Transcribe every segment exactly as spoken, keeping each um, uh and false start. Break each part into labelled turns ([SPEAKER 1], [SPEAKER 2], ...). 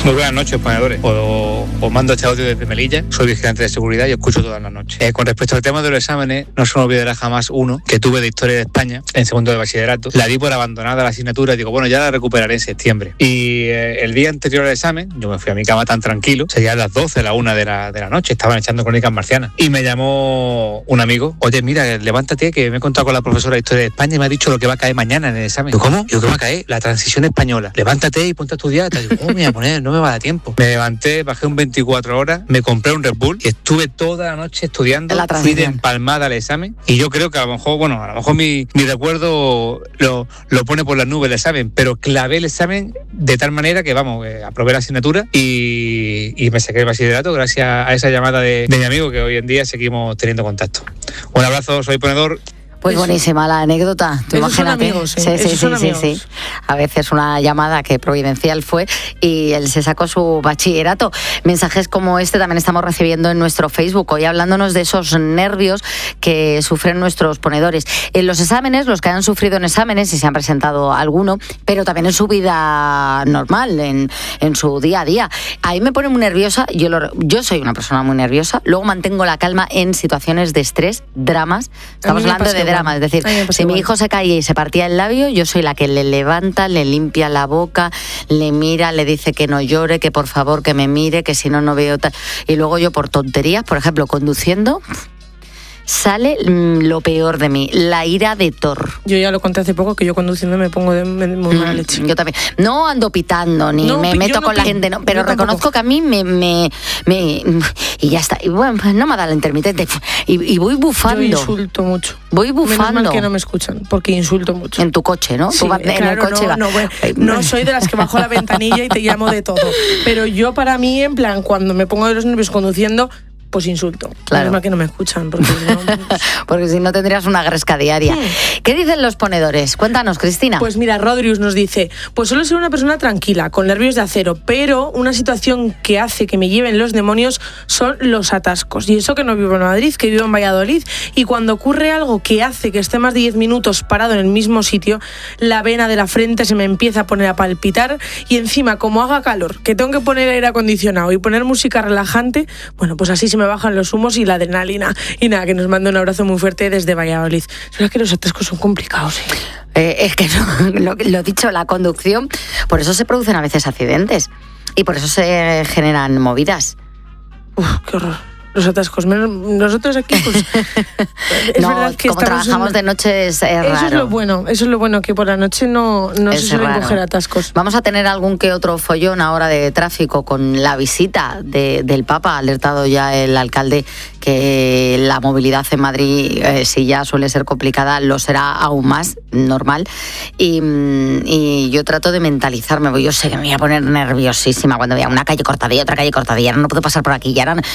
[SPEAKER 1] Muy buenas noches, ponedores. Os, os mando este audio desde Melilla. Soy vigilante de seguridad y os escucho todas las noches. Eh, con respecto al tema de los exámenes, no se me olvidará jamás uno que tuve de Historia de España en segundo de bachillerato. La di por abandonada la asignatura y digo, bueno, ya la recuperaré en septiembre. Y eh, el día anterior al examen, yo me fui a mi cama tan tranquilo, serían las doce, la una de la, de la noche, estaban echando crónicas marcianas. Y me llamó un amigo, oye, mira, levántate, que me he contado con la profesora de Historia de España y me ha dicho lo que va a caer mañana en el examen. Digo, ¿cómo? Digo, ¿qué va a caer? La transición española. Levántate y ponte a estudiar. Digo, ¿cómo me voy a poner? No me va a dar tiempo. Me levanté, bajé un veinticuatro horas, me compré un Red Bull y estuve toda la noche estudiando.
[SPEAKER 2] La
[SPEAKER 1] fui de empalmada al examen y yo creo que a lo mejor, bueno, a lo mejor mi, mi recuerdo lo, lo pone por las nubes el examen, pero clavé el examen de tal manera que, vamos, eh, aprobé la asignatura y, y me saqué el bachillerato gracias a esa llamada de, de mi amigo que hoy en día seguimos teniendo contacto. Un abrazo, soy ponedor.
[SPEAKER 2] Pues
[SPEAKER 3] Eso.
[SPEAKER 2] buenísima la anécdota. Tú
[SPEAKER 3] Esos son
[SPEAKER 2] imagínate.
[SPEAKER 3] amigos, ¿eh?
[SPEAKER 2] Sí, sí,
[SPEAKER 3] Esos
[SPEAKER 2] sí,
[SPEAKER 3] son
[SPEAKER 2] sí,
[SPEAKER 3] amigos.
[SPEAKER 2] sí. A veces una llamada que providencial fue y él se sacó su bachillerato. Mensajes como este también estamos recibiendo en nuestro Facebook, hoy hablándonos de esos nervios que sufren nuestros ponedores. En los exámenes, los que han sufrido en exámenes, y se han presentado alguno, pero también en su vida normal, en, en su día a día. Ahí me pone muy nerviosa. Yo, lo, yo soy una persona muy nerviosa. Luego mantengo la calma en situaciones de estrés, dramas. Estamos hablando de dramas, es decir, si mi hijo se caía y se partía el labio, yo soy la que le levanta, le limpia la boca, le mira, le dice que no llore, que por favor que me mire, que si no, no veo tal. Y luego yo por tonterías, por ejemplo, conduciendo, sale mmm, lo peor de mí, la ira de Thor.
[SPEAKER 3] Yo ya lo conté hace poco, que yo conduciendo me pongo de, de muy mala leche.
[SPEAKER 2] Mm, yo también. No ando pitando, ni
[SPEAKER 3] No,
[SPEAKER 2] me
[SPEAKER 3] yo
[SPEAKER 2] meto
[SPEAKER 3] no
[SPEAKER 2] con la
[SPEAKER 3] pito.
[SPEAKER 2] gente, no, pero
[SPEAKER 3] Yo tampoco.
[SPEAKER 2] reconozco que a mí me, me, me... Y ya está. Y bueno, pues no me da la intermitente. Y, y voy bufando.
[SPEAKER 3] Yo insulto mucho.
[SPEAKER 2] Voy bufando.
[SPEAKER 3] Menos mal que no me escuchan, porque insulto mucho.
[SPEAKER 2] En tu coche, ¿no?
[SPEAKER 3] Sí,
[SPEAKER 2] Tú vas en
[SPEAKER 3] claro,
[SPEAKER 2] el coche
[SPEAKER 3] no,
[SPEAKER 2] va-
[SPEAKER 3] no, bueno,
[SPEAKER 2] Ay,
[SPEAKER 3] no soy de las que bajo la ventanilla y te llamo de todo. Pero yo, para mí, en plan, cuando me pongo de los nervios conduciendo, pues insulto.
[SPEAKER 2] Claro.
[SPEAKER 3] Menos mal que no me escuchan, porque no, pues...
[SPEAKER 2] Porque si no tendrías una gresca diaria. ¿Qué dicen los ponedores? Cuéntanos, Cristina.
[SPEAKER 3] Pues mira, Rodrius nos dice, pues suelo ser una persona tranquila, con nervios de acero, pero una situación que hace que me lleven los demonios son los atascos. Y eso que no vivo en Madrid, que vivo en Valladolid. Y cuando ocurre algo que hace que esté más de diez minutos parado en el mismo sitio, la vena de la frente se me empieza a poner a palpitar y encima, como haga calor, que tengo que poner aire acondicionado y poner música relajante, bueno, pues así se me bajan los humos y la adrenalina. Y nada, que nos manda un abrazo muy fuerte desde Valladolid. Es verdad que los atascos son complicados, ¿eh?
[SPEAKER 2] Eh, es que no, lo, lo dicho, la conducción, por eso se producen a veces accidentes y por eso se generan movidas.
[SPEAKER 3] Uf, qué horror. Los atascos. Menos- Nosotros aquí, pues. es
[SPEAKER 2] no,
[SPEAKER 3] verdad que
[SPEAKER 2] como
[SPEAKER 3] estamos
[SPEAKER 2] trabajamos
[SPEAKER 3] en-
[SPEAKER 2] de noche es, es raro.
[SPEAKER 3] Eso es lo bueno, eso es lo bueno, que por la noche no, no
[SPEAKER 2] Es
[SPEAKER 3] se suelen
[SPEAKER 2] raro.
[SPEAKER 3] coger atascos.
[SPEAKER 2] Vamos a tener algún que otro follón ahora de tráfico con la visita de, del Papa. Ha alertado ya el alcalde que la movilidad en Madrid, eh, si ya suele ser complicada, lo será aún más, normal. Y, mm, y yo trato de mentalizarme, porque yo sé que me voy a poner nerviosísima cuando vea una calle cortadilla, otra calle cortadilla, ahora no puedo pasar por aquí, y ahora no-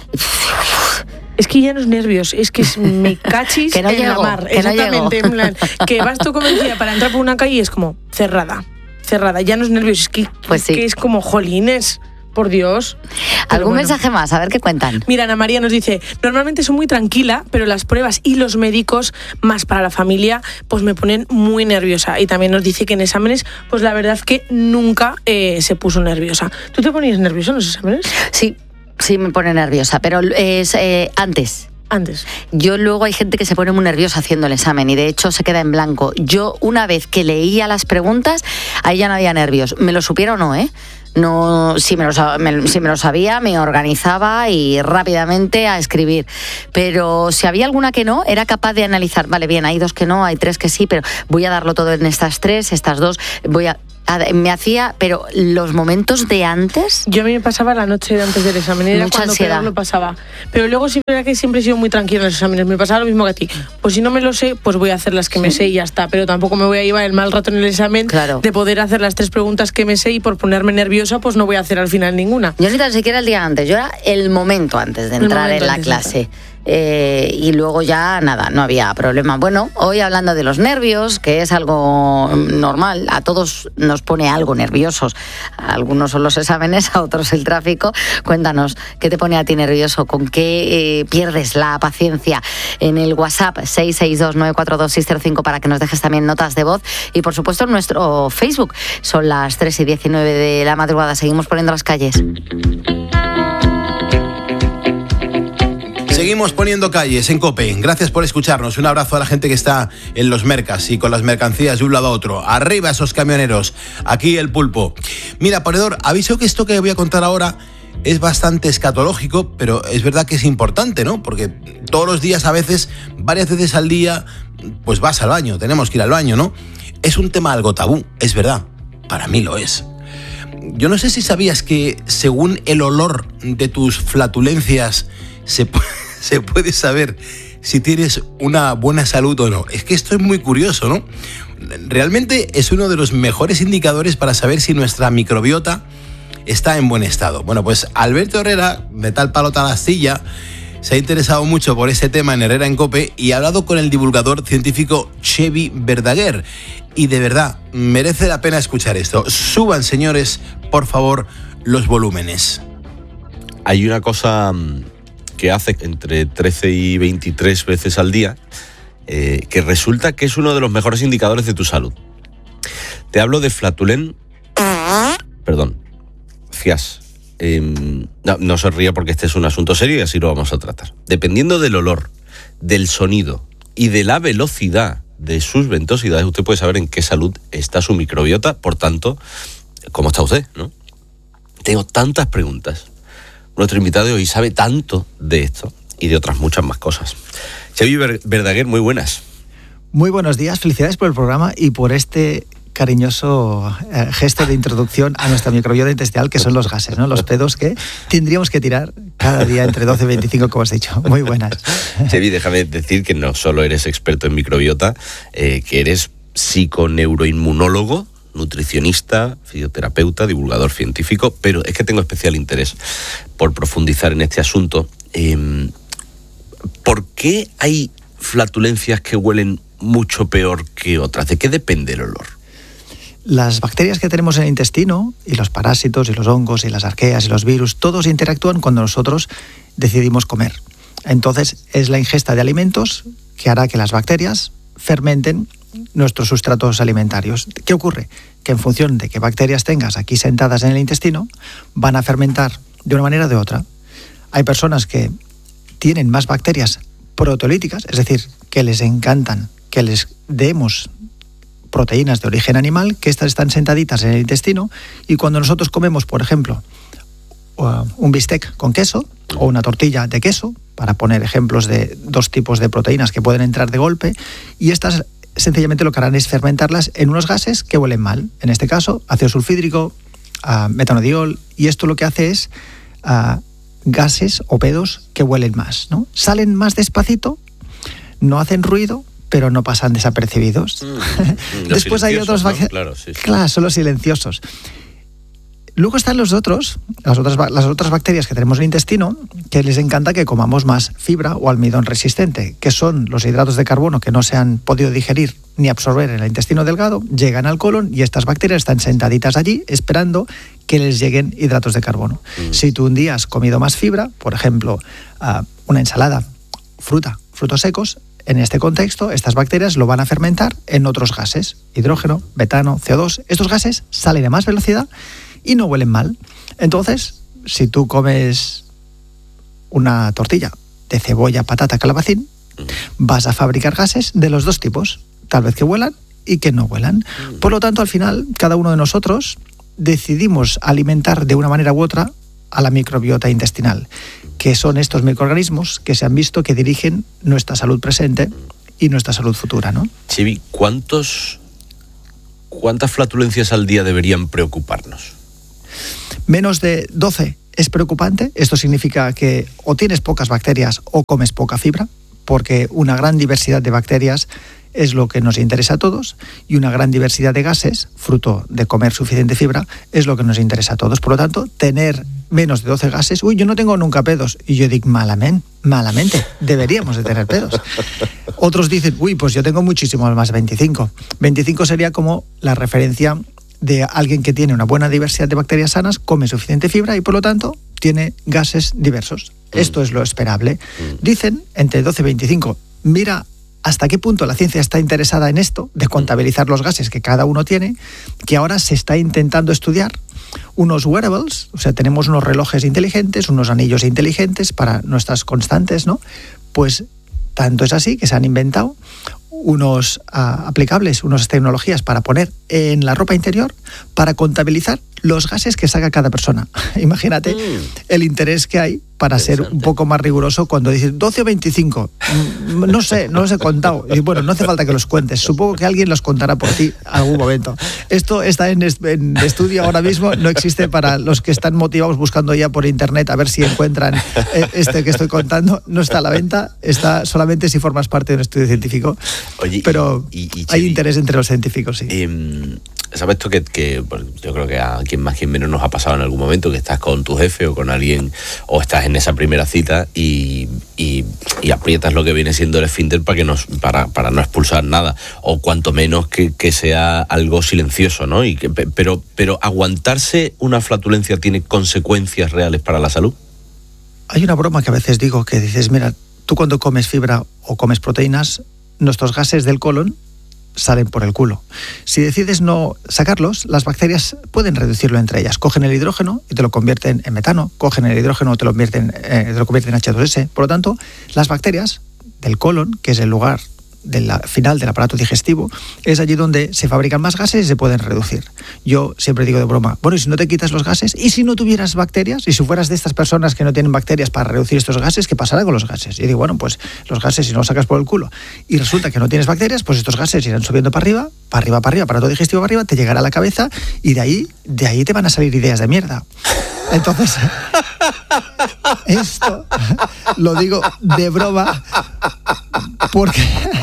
[SPEAKER 3] Es que ya no es nervios, es que es me cachis
[SPEAKER 2] Que no
[SPEAKER 3] en
[SPEAKER 2] llego,
[SPEAKER 3] la mar.
[SPEAKER 2] que no
[SPEAKER 3] Exactamente,
[SPEAKER 2] llego.
[SPEAKER 3] en plan, que vas tú convencida para entrar por una calle y es como cerrada, cerrada. Ya no es nervios, es que,
[SPEAKER 2] Pues sí.
[SPEAKER 3] que es como jolines, por Dios. Pero
[SPEAKER 2] ¿Algún
[SPEAKER 3] bueno.
[SPEAKER 2] mensaje más? A ver qué cuentan.
[SPEAKER 3] Mira, Ana María nos dice, normalmente soy muy tranquila, pero las pruebas y los médicos, más para la familia, pues me ponen muy nerviosa. Y también nos dice que en exámenes, pues la verdad que nunca eh, se puso nerviosa. ¿Tú te ponías nerviosa en los exámenes?
[SPEAKER 2] Sí, sí me pone nerviosa, pero es eh, antes.
[SPEAKER 3] Antes.
[SPEAKER 2] Yo luego hay gente que se pone muy nerviosa haciendo el examen y de hecho se queda en blanco. Yo una vez que leía las preguntas, ahí ya no había nervios. Me lo supiera o no, ¿eh? No, si me, lo, sab- me- si me lo sabía, me organizaba y rápidamente a escribir. Pero si había alguna que no, era capaz de analizar, vale, bien, hay dos que no, hay tres que sí, pero voy a darlo todo en estas tres, estas dos, voy a... a- me hacía, pero los momentos de antes...
[SPEAKER 3] Yo a mí me pasaba la noche de antes del examen, era
[SPEAKER 2] Mucha
[SPEAKER 3] cuando
[SPEAKER 2] ansiedad.
[SPEAKER 3] peor lo pasaba. Pero luego sí, verdad que siempre he sido muy tranquila en los exámenes, me pasaba lo mismo que a ti. Pues si no me lo sé, pues voy a hacer las que me sé y ya está. Pero tampoco me voy a llevar el mal rato en el examen
[SPEAKER 2] Claro.
[SPEAKER 3] de poder hacer las tres preguntas que me sé y por ponerme nerviosa, pues no voy a hacer al final ninguna.
[SPEAKER 2] Yo ni tan siquiera el día antes, yo era el momento antes de
[SPEAKER 3] El
[SPEAKER 2] entrar
[SPEAKER 3] momento
[SPEAKER 2] en la
[SPEAKER 3] antes de
[SPEAKER 2] clase. eh, y luego ya nada, no había problema. Bueno, hoy hablando de los nervios, que es algo normal, a todos nos pone algo nerviosos. A algunos son los exámenes, a otros el tráfico. Cuéntanos, ¿qué te pone a ti nervioso? ¿Con qué eh, pierdes la paciencia? En el WhatsApp seis seis dos nueve cuatro dos seis cero cinco para que nos dejes también notas de voz. Y por supuesto en nuestro Facebook. Son las tres y diecinueve de la madrugada. Seguimos poniendo las calles.
[SPEAKER 4] Seguimos poniendo calles en COPE. Gracias por escucharnos. Un abrazo a la gente que está en los mercas y con las mercancías de un lado a otro. Arriba esos camioneros. Aquí el pulpo. Mira, ponedor, aviso que esto que voy a contar ahora es bastante escatológico, pero es verdad que es importante, ¿no? Porque todos los días, a veces, varias veces al día, pues vas al baño. Tenemos que ir al baño, ¿no? Es un tema algo tabú, es verdad. Para mí lo es. Yo no sé si sabías que según el olor de tus flatulencias se puede... se puede saber si tienes una buena salud o no. Es que esto es muy curioso, ¿no? Realmente es uno de los mejores indicadores para saber si nuestra microbiota está en buen estado. Bueno, pues Alberto Herrera, de Tal Palo Tal Astilla, se ha interesado mucho por este tema en Herrera en COPE y ha hablado con el divulgador científico Xevi Verdaguer. Y de verdad, merece la pena escuchar esto. Suban, señores, por favor, los volúmenes.
[SPEAKER 5] Hay una cosa que hace entre trece y veintitrés veces al día, eh, que resulta que es uno de los mejores indicadores de tu salud. Te hablo de flatulen... Perdón. Fias. Eh, no, no se ría porque este es un asunto serio y así lo vamos a tratar. Dependiendo del olor, del sonido y de la velocidad de sus ventosidades, usted puede saber en qué salud está su microbiota, por tanto, cómo está usted, ¿no? Tengo tantas preguntas. Nuestro invitado de hoy sabe tanto de esto y de otras muchas más cosas. Xevi Verdaguer, muy buenas.
[SPEAKER 6] Muy buenos días, felicidades por el programa y por este cariñoso eh, gesto de introducción a nuestra microbiota intestinal, que son los gases, ¿no? Los pedos que tendríamos que tirar cada día entre doce y veinticinco, como has dicho. Muy buenas.
[SPEAKER 5] Xevi, déjame decir que no solo eres experto en microbiota, eh, que eres psiconeuroinmunólogo, nutricionista, fisioterapeuta, divulgador científico, pero es que tengo especial interés por profundizar en este asunto. Eh, ¿Por qué hay flatulencias que huelen mucho peor que otras? ¿De qué depende el olor?
[SPEAKER 6] Las bacterias que tenemos en el intestino, y los parásitos, y los hongos, y las arqueas, y los virus, todos interactúan cuando nosotros decidimos comer. Entonces, es la ingesta de alimentos que hará que las bacterias fermenten nuestros sustratos alimentarios. ¿Qué ocurre? Que en función de qué bacterias tengas aquí sentadas en el intestino, van a fermentar de una manera o de otra. Hay personas que tienen más bacterias proteolíticas, es decir, que les encantan que les demos proteínas de origen animal, que estas están sentaditas en el intestino, y cuando nosotros comemos, por ejemplo, un bistec con queso o una tortilla de queso, para poner ejemplos de dos tipos de proteínas que pueden entrar de golpe, y estas sencillamente lo que harán es fermentarlas en unos gases que huelen mal. En este caso, ácido sulfídrico, uh, metanodiol, y esto lo que hace es uh, gases o pedos que huelen más, ¿no? Salen más despacito, no hacen ruido, pero no pasan desapercibidos. Mm, Después hay otros... ¿no? Claro, sí, sí. Claro, son los silenciosos. Luego están los otros, las otras, las otras bacterias que tenemos en el intestino, que les encanta que comamos más fibra o almidón resistente, que son los hidratos de carbono que no se han podido digerir ni absorber en el intestino delgado, llegan al colon y estas bacterias están sentaditas allí esperando que les lleguen hidratos de carbono. Mm. Si tú un día has comido más fibra, por ejemplo, uh, una ensalada, fruta, frutos secos, en este contexto, estas bacterias lo van a fermentar en otros gases, hidrógeno, metano, C O dos. Estos gases salen a más velocidad y no huelen mal. Entonces, si tú comes una tortilla de cebolla, patata, calabacín, vas a fabricar gases de los dos tipos, tal vez que huelan y que no huelan. Por lo tanto, al final, cada uno de nosotros decidimos alimentar de una manera u otra a la microbiota intestinal, que son estos microorganismos que se han visto que dirigen nuestra salud presente y nuestra salud futura, ¿no?
[SPEAKER 5] Xevi, ¿cuántos, ¿cuántas flatulencias al día deberían preocuparnos?
[SPEAKER 6] Menos de doce es preocupante. Esto significa que o tienes pocas bacterias o comes poca fibra, porque una gran diversidad de bacterias es lo que nos interesa a todos, y una gran diversidad de gases, fruto de comer suficiente fibra, es lo que nos interesa a todos. Por lo tanto, tener menos de doce gases, uy, yo no tengo nunca pedos, y yo digo, malamente, malamente, deberíamos de tener pedos. Otros dicen, uy, pues yo tengo muchísimos más, veinticinco. veinticinco sería como la referencia de alguien que tiene una buena diversidad de bacterias sanas, come suficiente fibra y por lo tanto tiene gases diversos. Mm. Esto es lo esperable. Mm. Dicen entre doce y veinticinco. Mira hasta qué punto la ciencia está interesada en esto, de contabilizar los gases que cada uno tiene, que ahora se está intentando estudiar unos wearables, o sea, tenemos unos relojes inteligentes, unos anillos inteligentes para nuestras constantes, ¿no? Pues tanto es así que se han inventado unos uh, aplicables, unas tecnologías para poner en la ropa interior para contabilizar los gases que saca cada persona. Imagínate mm. el interés que hay para ser un poco más riguroso cuando dices doce o veinticinco. No sé, no los he contado. Y bueno, no hace falta que los cuentes. Supongo que alguien los contará por ti en algún momento. Esto está en, en estudio ahora mismo. No existe para los que están motivados buscando ya por internet a ver si encuentran este que estoy contando. No está a la venta. Está solamente si formas parte de un estudio científico. Oye, pero y, y, y, hay interés entre los científicos, sí.
[SPEAKER 5] Eh, ¿Sabes tú que, que bueno, yo creo que a quien más quien menos nos ha pasado en algún momento, que estás con tu jefe o con alguien, o estás en esa primera cita y, y, y aprietas lo que viene siendo el esfínter para, que nos, para, para no expulsar nada, o cuanto menos que, que sea algo silencioso, ¿no? Y que, pero, pero ¿aguantarse una flatulencia tiene consecuencias reales para la salud?
[SPEAKER 6] Hay una broma que a veces digo que dices, mira, tú cuando comes fibra o comes proteínas, nuestros gases del colon salen por el culo. Si decides no sacarlos, las bacterias pueden reducirlo entre ellas. Cogen el hidrógeno y te lo convierten en metano, cogen el hidrógeno y te lo convierten, eh, te lo convierten en hache dos ese. Por lo tanto, las bacterias del colon, que es el lugar del final del aparato digestivo, es allí donde se fabrican más gases y se pueden reducir. Yo siempre digo de broma, bueno, y si no te quitas los gases, y si no tuvieras bacterias, y si fueras de estas personas que no tienen bacterias para reducir estos gases, ¿qué pasará con los gases? Y digo, bueno, pues los gases si no los sacas por el culo y resulta que no tienes bacterias, pues estos gases irán subiendo para arriba, para arriba, para arriba, aparato digestivo para arriba, te llegará a la cabeza y de ahí, de ahí te van a salir ideas de mierda. Entonces, esto lo digo de broma porque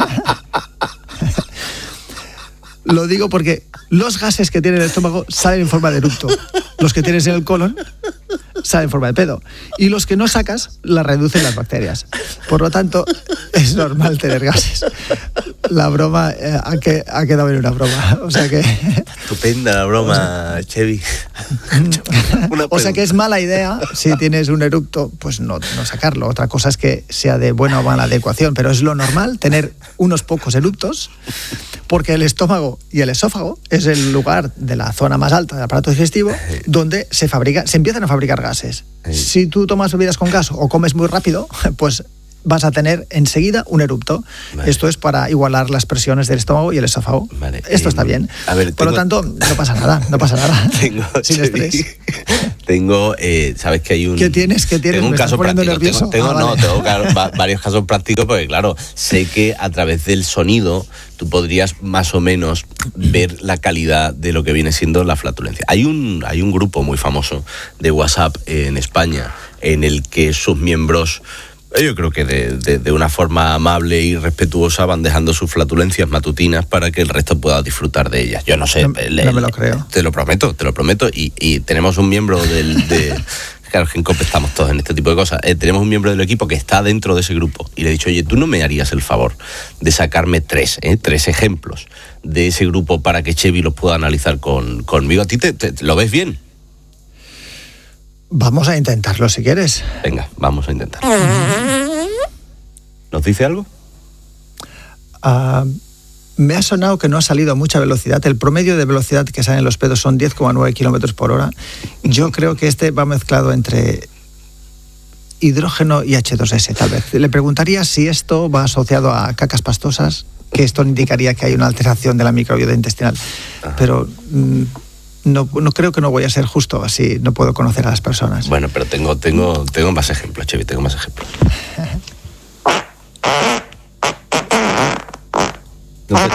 [SPEAKER 6] lo digo porque los gases que tiene el estómago salen en forma de eructo. Los que tienes en el colon salen en forma de pedo. Y los que no sacas, las reducen las bacterias. Por lo tanto, es normal tener gases. La broma eh, ha, que, ha quedado en una broma. O sea que...
[SPEAKER 5] Estupenda la broma, o sea, Chevy.
[SPEAKER 6] O sea que es mala idea, si tienes un eructo, pues no, no sacarlo. Otra cosa es que sea de buena o mala adecuación, pero es lo normal tener unos pocos eructos, porque el estómago y el esófago es el lugar de la zona más alta del aparato digestivo donde se fabrica, se empiezan a fabricar gases. Si tú tomas bebidas con gas o comes muy rápido, pues vas a tener enseguida un erupto. Vale. Esto es para igualar las presiones del estómago y el esófago. Vale. Esto eh, está bien. A ver, Por tengo... lo tanto, no pasa nada, no pasa nada.
[SPEAKER 5] Tengo, Sin estrés. Tengo, eh, sabes que hay un...
[SPEAKER 6] ¿Qué tienes? ¿Qué tienes?
[SPEAKER 5] Tengo un
[SPEAKER 6] ¿Me
[SPEAKER 5] caso práctico.
[SPEAKER 6] Nervioso?
[SPEAKER 5] Tengo, tengo,
[SPEAKER 6] ah,
[SPEAKER 5] no,
[SPEAKER 6] vale.
[SPEAKER 5] tengo claro, va, varios casos prácticos porque, claro, sé que a través del sonido tú podrías más o menos ver la calidad de lo que viene siendo la flatulencia. Hay un, hay un grupo muy famoso de WhatsApp en España en el que sus miembros... Yo creo que de, de, de una forma amable y respetuosa van dejando sus flatulencias matutinas para que el resto pueda disfrutar de ellas. Yo no sé.
[SPEAKER 6] No,
[SPEAKER 5] le,
[SPEAKER 6] no me lo creo.
[SPEAKER 5] Te lo prometo, te lo prometo. Y, y tenemos un miembro del... De, claro, en COPE estamos todos en este tipo de cosas. Eh, tenemos un miembro del equipo que está dentro de ese grupo y le he dicho, oye, ¿tú no me harías el favor de sacarme tres, eh, tres ejemplos de ese grupo para que Chevy los pueda analizar con, conmigo? ¿A ti te, te, te lo ves bien?
[SPEAKER 6] Vamos a intentarlo si quieres.
[SPEAKER 5] Venga, vamos a intentarlo. ¿Nos dice algo?
[SPEAKER 6] Uh, me ha sonado que no ha salido a mucha velocidad. El promedio de velocidad que salen los pedos son diez coma nueve kilómetros por hora. Yo creo que este va mezclado entre hidrógeno y hache dos ese, tal vez. Le preguntaría si esto va asociado a cacas pastosas, que esto indicaría que hay una alteración de la microbiota intestinal. Ajá. Pero... Mm, No, no creo que no voy a ser justo, así no puedo conocer a las personas.
[SPEAKER 5] Bueno, pero tengo, tengo, tengo más ejemplos, Chevy, tengo más ejemplos. No sé.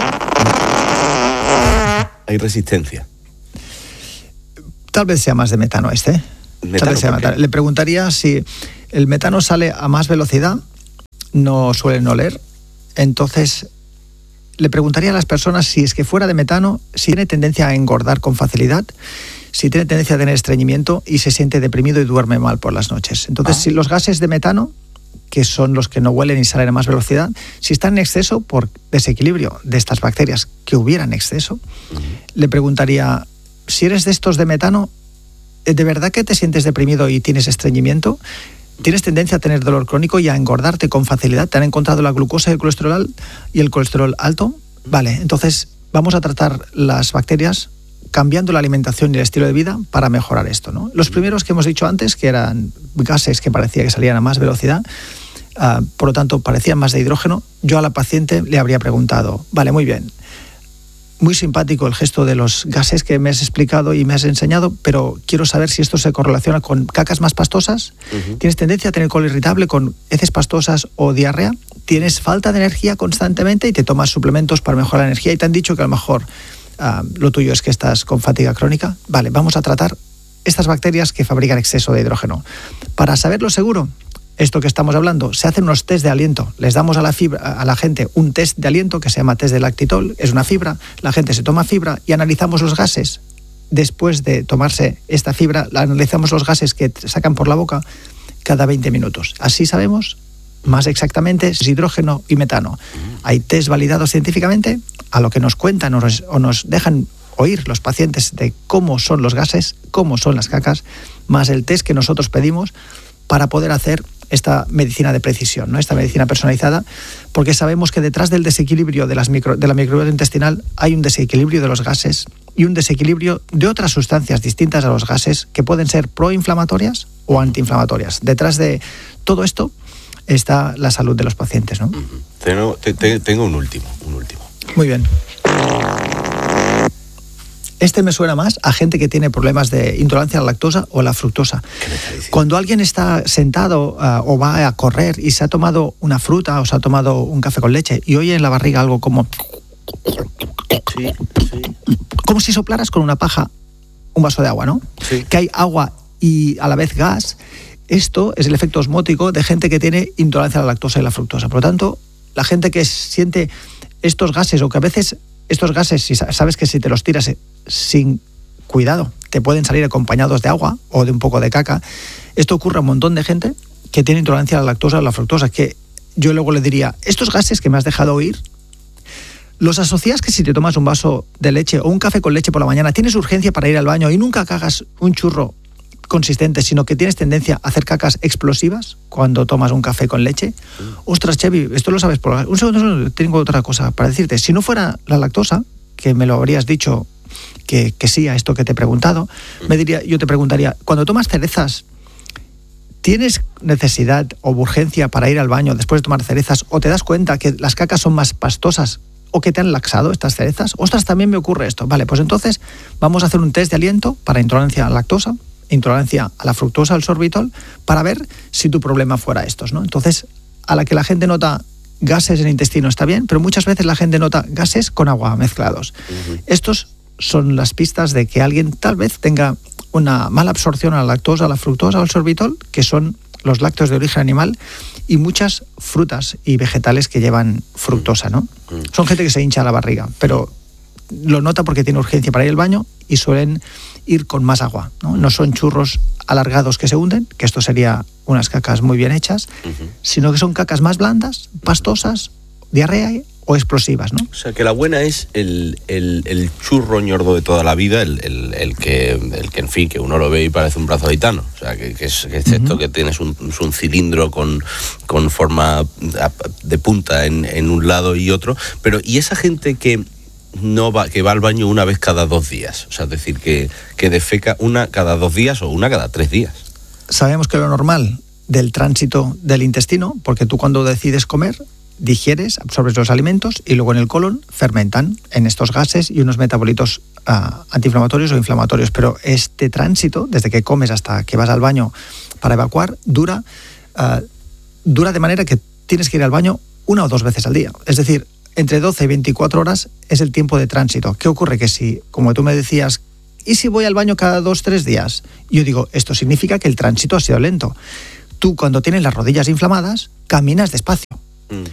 [SPEAKER 5] Hay resistencia.
[SPEAKER 6] Tal vez sea más de metano este.
[SPEAKER 5] ¿Metano?
[SPEAKER 6] Tal vez sea metano. Le preguntaría si el metano sale a más velocidad, no suelen oler, entonces le preguntaría a las personas si es que fuera de metano, si tiene tendencia a engordar con facilidad, si tiene tendencia a tener estreñimiento y se siente deprimido y duerme mal por las noches. Entonces, ah. si los gases de metano, que son los que no huelen y salen a más velocidad, si están en exceso por desequilibrio de estas bacterias que hubiera en exceso, uh-huh. le preguntaría, si eres de estos de metano, ¿de verdad que te sientes deprimido y tienes estreñimiento? ¿Tienes tendencia a tener dolor crónico y a engordarte con facilidad? ¿Te han encontrado la glucosa y el colesterol y el colesterol alto? Vale, entonces vamos a tratar las bacterias cambiando la alimentación y el estilo de vida para mejorar esto, ¿no? Los primeros que hemos dicho antes, que eran gases que parecía que salían a más velocidad, uh, por lo tanto parecían más de hidrógeno, yo a la paciente le habría preguntado, vale, muy bien, muy simpático el gesto de los gases que me has explicado y me has enseñado, pero quiero saber si esto se correlaciona con cacas más pastosas. Uh-huh. ¿Tienes tendencia a tener colon irritable con heces pastosas o diarrea? ¿Tienes falta de energía constantemente y te tomas suplementos para mejorar la energía y te han dicho que a lo mejor uh, lo tuyo es que estás con fatiga crónica? Vale, vamos a tratar estas bacterias que fabrican exceso de hidrógeno. Para saberlo seguro, esto que estamos hablando, se hacen unos test de aliento. Les damos a la, fibra, a la gente un test de aliento que se llama test de lactitol, es una fibra, la gente se toma fibra y analizamos los gases. Después de tomarse esta fibra, analizamos los gases que sacan por la boca cada veinte minutos. Así sabemos más exactamente si es hidrógeno y metano. Hay test validados científicamente, a lo que nos cuentan o nos, o nos dejan oír los pacientes de cómo son los gases, cómo son las cacas, más el test que nosotros pedimos para poder hacer esta medicina de precisión, ¿no? Esta medicina personalizada, porque sabemos que detrás del desequilibrio de, las micro, de la microbiota intestinal hay un desequilibrio de los gases y un desequilibrio de otras sustancias distintas a los gases que pueden ser proinflamatorias o antiinflamatorias. Detrás de todo esto está la salud de los pacientes, ¿no?
[SPEAKER 5] Tengo, te, te, tengo un último, un último.
[SPEAKER 6] Muy bien. Este me suena más a gente que tiene problemas de intolerancia a la lactosa o a la fructosa. Cuando alguien está sentado uh, o va a correr y se ha tomado una fruta o se ha tomado un café con leche y oye en la barriga algo como... Sí, sí. Como si soplaras con una paja un vaso de agua, ¿no? Sí. Que hay agua y a la vez gas. Esto es el efecto osmótico de gente que tiene intolerancia a la lactosa y la fructosa. Por lo tanto, la gente que siente estos gases o que a veces... Estos gases, si sabes que si te los tiras sin cuidado, te pueden salir acompañados de agua o de un poco de caca. Esto ocurre a un montón de gente que tiene intolerancia a la lactosa o a la fructosa, que yo luego le diría, estos gases que me has dejado oír, ¿los asocias que si te tomas un vaso de leche o un café con leche por la mañana tienes urgencia para ir al baño y nunca cagas un churro consistente, sino que tienes tendencia a hacer cacas explosivas cuando tomas un café con leche? Sí. Ostras, Chevy, esto lo sabes por... Un segundo, un segundo, tengo otra cosa para decirte. Si no fuera la lactosa, que me lo habrías dicho que, que sí a esto que te he preguntado, me diría, yo te preguntaría, cuando tomas cerezas, ¿tienes necesidad o urgencia para ir al baño después de tomar cerezas o te das cuenta que las cacas son más pastosas o que te han laxado estas cerezas? Ostras, también me ocurre esto. Vale, pues entonces vamos a hacer un test de aliento para intolerancia a la lactosa, intolerancia a la fructosa, al sorbitol, para ver si tu problema fuera estos, ¿no? Entonces, a la que la gente nota gases en el intestino está bien, pero muchas veces la gente nota gases con agua mezclados. Uh-huh. Estos son las pistas de que alguien tal vez tenga una mala absorción a la lactosa, a la fructosa o al sorbitol, que son los lácteos de origen animal y muchas frutas y vegetales que llevan fructosa, ¿no? Uh-huh. Son gente que se hincha la barriga, pero lo nota porque tiene urgencia para ir al baño y suelen ir con más agua, ¿no? No son churros alargados que se hunden, que esto sería unas cacas muy bien hechas, uh-huh. sino que son cacas más blandas, pastosas, diarrea o explosivas, ¿no?
[SPEAKER 5] O sea, que la buena es el, el, el churro ñordo de toda la vida, el, el, el, que, el que, en fin, que uno lo ve y parece un brazo de gitano. O sea, que, que es, que es uh-huh. esto que tienes un, un cilindro con, con forma de punta en, en un lado y otro. Pero, ¿y esa gente que no va, que va al baño una vez cada dos días? O sea, es decir, que, que defeca una cada dos días o una cada tres días.
[SPEAKER 6] Sabemos que lo normal del tránsito del intestino, porque tú cuando decides comer, digieres, absorbes los alimentos y luego en el colon fermentan en estos gases y unos metabolitos uh, antiinflamatorios o inflamatorios. Pero este tránsito, desde que comes hasta que vas al baño para evacuar, dura, uh, dura de manera que tienes que ir al baño una o dos veces al día. Es decir, entre doce y veinticuatro horas es el tiempo de tránsito. ¿Qué ocurre? Que si, como tú me decías, ¿y si voy al baño cada dos, tres días? Yo digo, esto significa que el tránsito ha sido lento. Tú, cuando tienes las rodillas inflamadas, caminas despacio. Mm.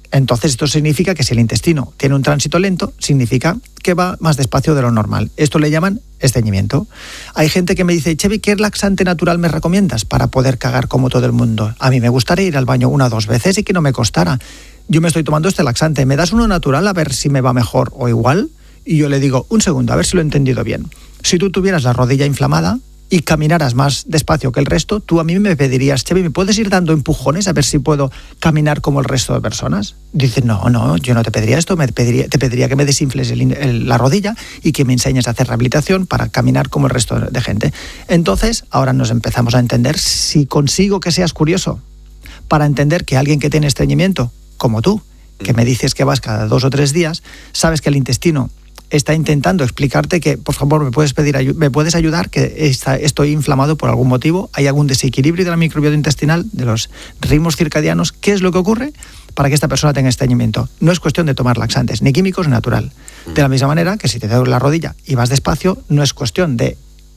[SPEAKER 6] Entonces esto significa que si el intestino tiene un tránsito lento, significa que va más despacio de lo normal. Esto le llaman estreñimiento. Hay gente que me dice, Chevy, ¿qué laxante natural me recomiendas para poder cagar como todo el mundo? A mí me gustaría ir al baño una o dos veces y que no me costara. Yo me estoy tomando este laxante, ¿me das uno natural a ver si me va mejor o igual? Y yo le digo, un segundo, a ver si lo he entendido bien. Si tú tuvieras la rodilla inflamada y caminaras más despacio que el resto, tú a mí me pedirías, Chevy, ¿me puedes ir dando empujones a ver si puedo caminar como el resto de personas? Dice, no, no, yo no te pediría esto, me pediría, te pediría que me desinfles el, el, la rodilla y que me enseñes a hacer rehabilitación para caminar como el resto de gente. Entonces, ahora nos empezamos a entender, si consigo que seas curioso para entender que alguien que tiene estreñimiento, como tú, que me dices que vas cada dos o tres días, sabes que el intestino está intentando explicarte que, por favor, me puedes pedir, me puedes ayudar, que está, estoy inflamado por algún motivo, hay algún desequilibrio de la microbiota intestinal, de los ritmos circadianos. ¿Qué es lo que ocurre para que esta persona tenga estreñimiento? No es cuestión de tomar laxantes, ni químicos, ni natural. De la misma manera que si te duele la rodilla y vas despacio, no es cuestión de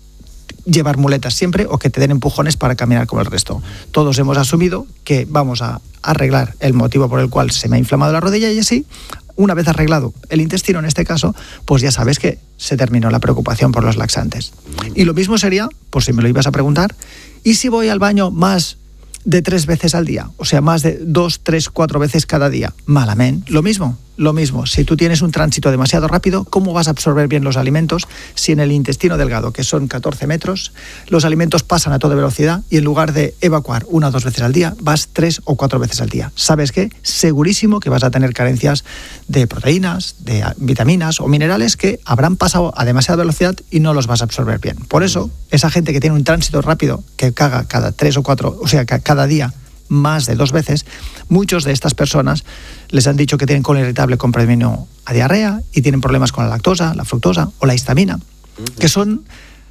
[SPEAKER 6] llevar muletas siempre o que te den empujones para caminar como el resto. Todos hemos asumido que vamos a arreglar el motivo por el cual se me ha inflamado la rodilla y así, una vez arreglado el intestino en este caso, pues ya sabes que se terminó la preocupación por los laxantes. Y lo mismo sería, por si me lo ibas a preguntar, ¿y si voy al baño más de tres veces al día? O sea, más de dos, tres, cuatro veces cada día. Malamente. Lo mismo, lo mismo. Si tú tienes un tránsito demasiado rápido, ¿cómo vas a absorber bien los alimentos si en el intestino delgado, que son catorce metros, los alimentos pasan a toda velocidad y en lugar de evacuar una o dos veces al día, vas tres o cuatro veces al día? ¿Sabes qué? Segurísimo que vas a tener carencias de proteínas, de vitaminas o minerales que habrán pasado a demasiada velocidad y no los vas a absorber bien. Por eso, esa gente que tiene un tránsito rápido, que caga cada tres o cuatro, o sea, cada día más de dos veces, muchos de estas personas les han dicho que tienen colon irritable con predominio a diarrea y tienen problemas con la lactosa, la fructosa o la histamina, que son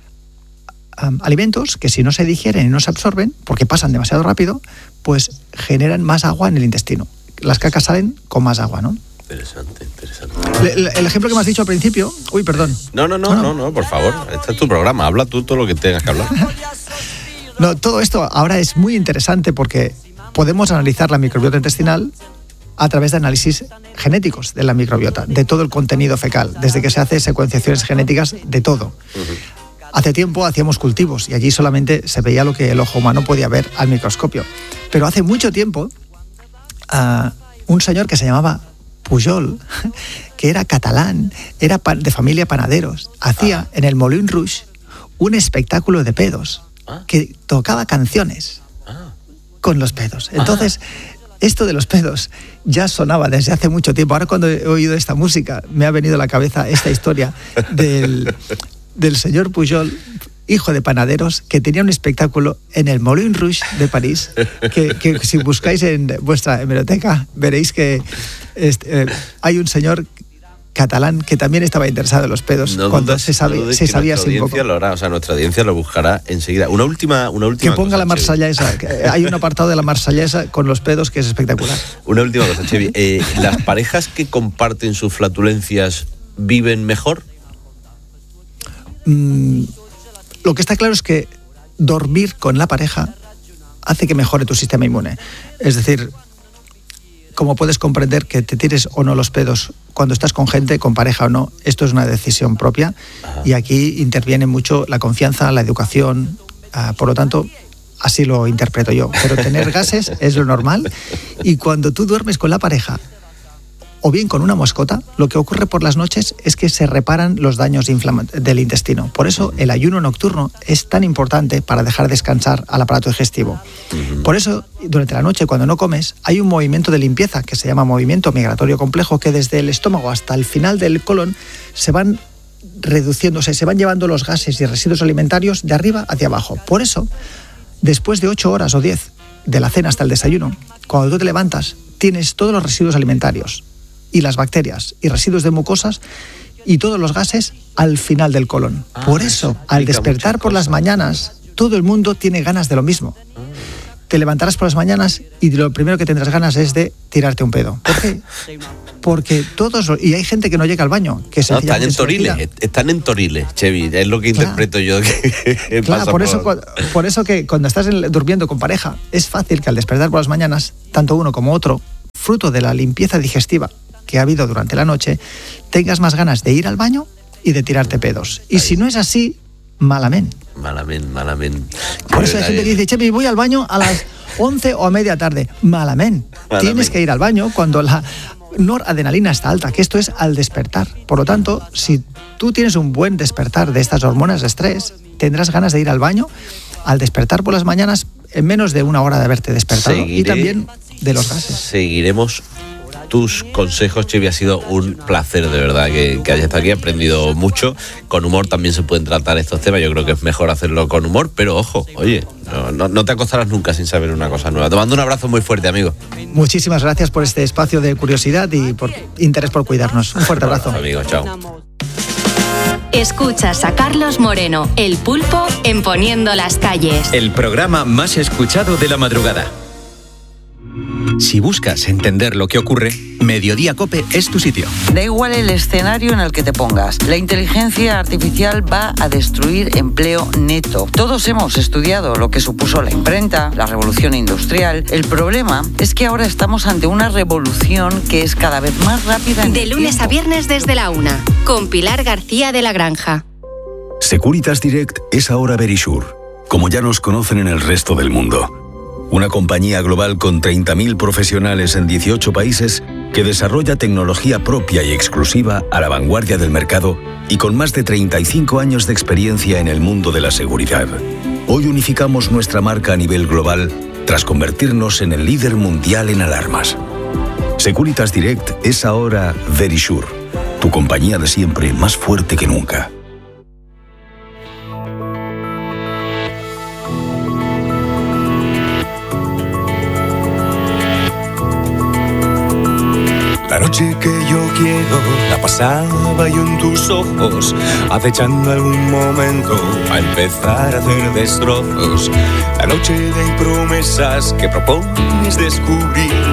[SPEAKER 6] um, alimentos que si no se digieren y no se absorben, porque pasan demasiado rápido, pues generan más agua en el intestino. Las cacas salen con más agua, ¿no?
[SPEAKER 5] Interesante, interesante.
[SPEAKER 6] El, el ejemplo que me has dicho al principio... Uy, perdón.
[SPEAKER 5] No, no, no, no, no, no, por favor. Este es tu programa. Habla tú todo lo que tengas que hablar.
[SPEAKER 6] No, todo esto ahora es muy interesante porque podemos analizar la microbiota intestinal a través de análisis genéticos de la microbiota, de todo el contenido fecal, desde que se hace secuenciaciones genéticas de todo. Uh-huh. Hace tiempo hacíamos cultivos y allí solamente se veía lo que el ojo humano podía ver al microscopio. Pero hace mucho tiempo, uh, un señor que se llamaba Pujol, que era catalán, era de familia panaderos, hacía en el Moulin Rouge un espectáculo de pedos, que tocaba canciones con los pedos. Entonces, esto de los pedos ya sonaba desde hace mucho tiempo. Ahora cuando he oído esta música, me ha venido a la cabeza esta historia del, del señor Pujol, hijo de panaderos, que tenía un espectáculo en el Moulin Rouge de París, que, que si buscáis en vuestra hemeroteca, veréis que este, eh, hay un señor catalán que también estaba interesado en los pedos, no cuando dudas, se, sabe, no se sabía así un poco.
[SPEAKER 5] Lo hará, o sea, nuestra audiencia lo buscará enseguida. Una última, una última
[SPEAKER 6] que ponga cosa, la marsellesa. Hay un apartado de la marsellesa con los pedos que es espectacular.
[SPEAKER 5] Una última cosa, Chevy. Eh, ¿Las parejas que comparten sus flatulencias viven mejor?
[SPEAKER 6] Mm, lo que está claro es que dormir con la pareja hace que mejore tu sistema inmune. Es decir, como puedes comprender que te tires o no los pedos cuando estás con gente, con pareja o no, esto es una decisión propia. Ajá. Y aquí interviene mucho la confianza, la educación, uh, por lo tanto, así lo interpreto yo. Pero tener gases es lo normal y cuando tú duermes con la pareja o bien con una mascota, lo que ocurre por las noches es que se reparan los daños inflama- del intestino. Por eso el ayuno nocturno es tan importante para dejar descansar al aparato digestivo. Por eso, durante la noche, cuando no comes, hay un movimiento de limpieza que se llama movimiento migratorio complejo, que desde el estómago hasta el final del colon se van reduciéndose, se van llevando los gases y residuos alimentarios de arriba hacia abajo. Por eso, después de ocho horas o diez de la cena hasta el desayuno, cuando tú te levantas, tienes todos los residuos alimentarios y las bacterias y residuos de mucosas y todos los gases al final del colon. Ah, por eso, al despertar por las mañanas, todo el mundo tiene ganas de lo mismo. Ah. Te levantarás por las mañanas y lo primero que tendrás ganas es de tirarte un pedo. ¿Por qué? Porque todos... Y hay gente que no llega al baño. Que
[SPEAKER 5] no, están en Toriles, están en Toriles, Chevy. Es lo que claro. interpreto yo. Que
[SPEAKER 6] claro, por, por... Eso, por eso que cuando estás durmiendo con pareja, es fácil que al despertar por las mañanas, tanto uno como otro fruto de la limpieza digestiva que ha habido durante la noche, tengas más ganas de ir al baño y de tirarte pedos. Y si no es así, malamente.
[SPEAKER 5] Malamente, malamente.
[SPEAKER 6] Por eso hay gente que dice, Chepi, voy al baño a las once o a media tarde. Malamente. Tienes que ir al baño cuando la noradrenalina está alta, que esto es al despertar. Por lo tanto, si tú tienes un buen despertar de estas hormonas de estrés, tendrás ganas de ir al baño al despertar por las mañanas en menos de una hora de haberte despertado. Seguiré, y también de los gases.
[SPEAKER 5] Seguiremos tus consejos, Chepi. Ha sido un placer, de verdad, que, que hayas estado aquí. He aprendido mucho. Con humor también se pueden tratar estos temas. Yo creo que es mejor hacerlo con humor, pero ojo, oye, no, no, no te acostarás nunca sin saber una cosa nueva. Te mando un abrazo muy fuerte, amigo.
[SPEAKER 6] Muchísimas gracias por este espacio de curiosidad y por interés por cuidarnos. Un fuerte abrazo.
[SPEAKER 5] Amigo, chao.
[SPEAKER 7] Escuchas a Carlos Moreno, El Pulpo, en Poniendo las Calles.
[SPEAKER 8] El programa más escuchado de la madrugada. Si buscas entender lo que ocurre, Mediodía Cope es tu sitio.
[SPEAKER 9] Da igual el escenario en el que te pongas. La inteligencia artificial va a destruir empleo neto. Todos hemos estudiado lo que supuso la imprenta, la revolución industrial. El problema es que ahora estamos ante una revolución que es cada vez más rápida.
[SPEAKER 7] De lunes a viernes desde la una, con Pilar García de la Granja.
[SPEAKER 10] Securitas Direct es ahora Verisure, como ya nos conocen en el resto del mundo. Una compañía global con treinta mil profesionales en dieciocho países que desarrolla tecnología propia y exclusiva a la vanguardia del mercado y con más de treinta y cinco años de experiencia en el mundo de la seguridad. Hoy unificamos nuestra marca a nivel global tras convertirnos en el líder mundial en alarmas. Securitas Direct es ahora Verisure, tu compañía de siempre más fuerte que nunca.
[SPEAKER 11] La noche que yo quiero la pasaba yo en tus ojos, acechando algún momento a empezar a hacer destrozos. La noche de promesas que propones descubrir,